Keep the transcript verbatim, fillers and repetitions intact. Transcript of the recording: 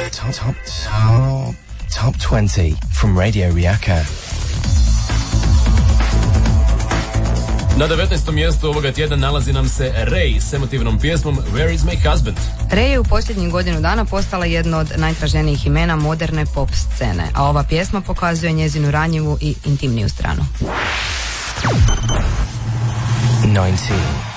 Top, top, top, top twenty from Radio Rijeka. Na devetnaestom mjestu ovoga tjedna nalazi nam se Ray s emotivnom pjesmom Where is my husband? Ray je u posljednjih godinu dana postala jedno od najtraženijih imena moderne pop scene, a ova pjesma pokazuje njezinu ranjivu i intimniju stranu. nineteen.